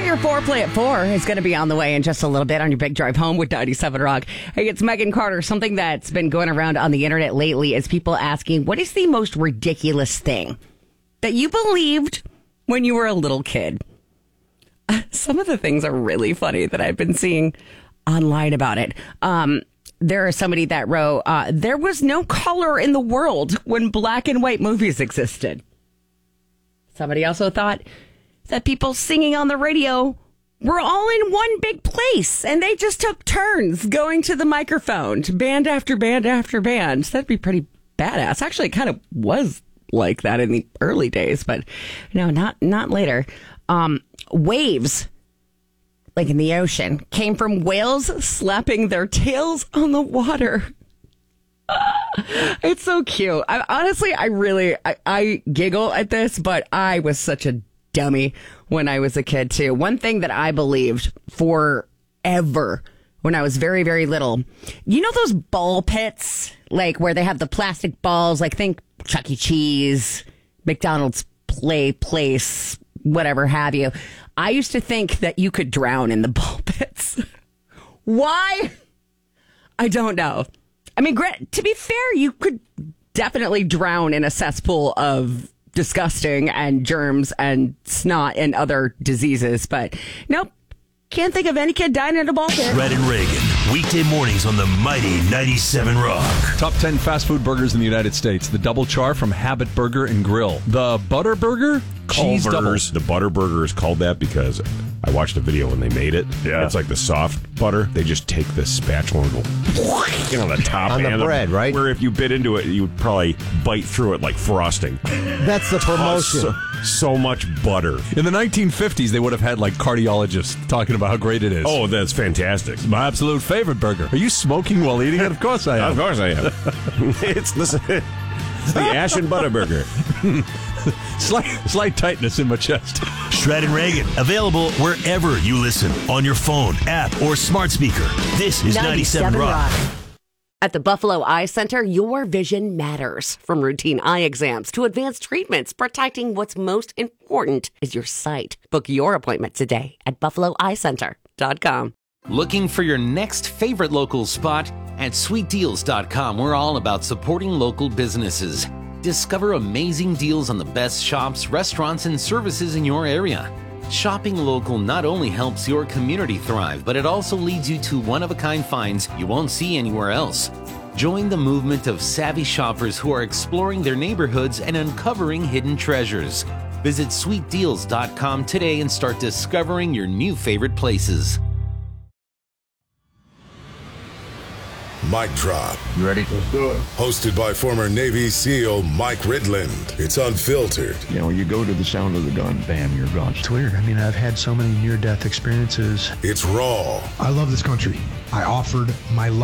your foreplay at 4 is going to be on the way in just a little bit on your big drive home with 97 Rock. Hey, it's Megan Carter. Something that's been going around on the internet lately is people asking, what is the most ridiculous thing that you believed when you were a little kid? Some of the things are really funny that I've been seeing online about it. There is somebody that wrote, there was no color in the world when black and white movies existed. Somebody also thought that people singing on the radio were all in one big place and they just took turns going to the microphone to band after band after band. That'd be pretty badass. Actually, it kind of was like that in the early days, but no, not later. Waves, like in the ocean, came from whales slapping their tails on the water. It's so cute. I giggle at this, but I was such a dummy when I was a kid too. One thing that I believed forever when I was very, very little, you know those ball pits, like where they have the plastic balls, like think Chuck E. Cheese, McDonald's place, whatever have you. I used to think that you could drown in the ball pits. Why? I don't know. I mean, to be fair, you could definitely drown in a cesspool of disgusting and germs and snot and other diseases, but nope. Can't think of any kid dying in a ball pit. Red and Reagan, weekday mornings on the mighty 97 Rock. Top 10 fast food burgers in the United States. The Double Char from Habit Burger and Grill. The Butter Burger, cheese doubles. The Butter Burger is called that because I watched a video when they made it. Yeah. It's like the soft butter. They just take the spatula and go, the top on the bread, right? Where if you bit into it, you would probably bite through it like frosting. That's the promotion. So much butter. In the 1950s, they would have had like cardiologists talking about how great it is. Oh, that's fantastic. It's my absolute favorite burger. Are you smoking while eating it? Of course I am. Of course I am. It's the Ash and Butter Burger. Slight tightness in my chest. Shred and Reagan, available wherever you listen, on your phone, app, or smart speaker. This is 97 Rock. At the Buffalo Eye Center, your vision matters. From routine eye exams to advanced treatments, protecting what's most important is your sight. Book your appointment today at buffaloeyecenter.com. Looking for your next favorite local spot? At sweetdeals.com, we're all about supporting local businesses. Discover amazing deals on the best shops, restaurants, and services in your area. Shopping local not only helps your community thrive, but it also leads you to one-of-a-kind finds you won't see anywhere else. Join the movement of savvy shoppers who are exploring their neighborhoods and uncovering hidden treasures. Visit sweetdeals.com today and start discovering your new favorite places. Mic Drop. You ready? Let's do it. Hosted by former Navy SEAL Mike Ridland. It's unfiltered. You know, you go to the sound of the gun, bam, you're gone. It's weird. I mean, I've had so many near-death experiences. It's raw. I love this country. I offered my life.